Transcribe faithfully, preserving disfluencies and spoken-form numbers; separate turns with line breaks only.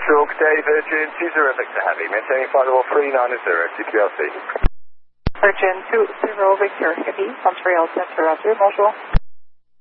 Talk Day Virgin two zero Victor Heavy, maintaining flight level three nine zero, C P L C.
Virgin two zero Victor Heavy, Montreal Center, Roger, bonjour.